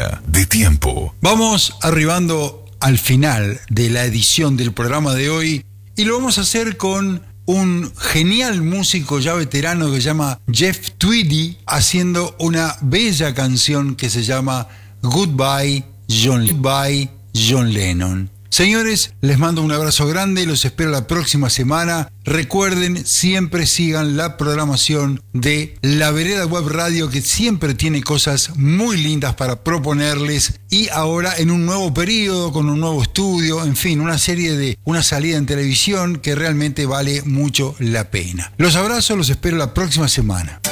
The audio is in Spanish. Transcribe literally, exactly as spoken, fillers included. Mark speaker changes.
Speaker 1: hora de tiempo.
Speaker 2: Vamos arribando al final de la edición del programa de hoy y lo vamos a hacer con un genial músico ya veterano que se llama Jeff Tweedy, haciendo una bella canción que se llama Goodbye John, Goodbye John Lennon. Señores, les mando un abrazo grande, los espero la próxima semana. Recuerden, siempre sigan la programación de La Vereda Web Radio, que siempre tiene cosas muy lindas para proponerles, y ahora en un nuevo periodo, con un nuevo estudio, en fin, una serie de una salida en televisión que realmente vale mucho la pena. Los abrazo, los espero la próxima semana.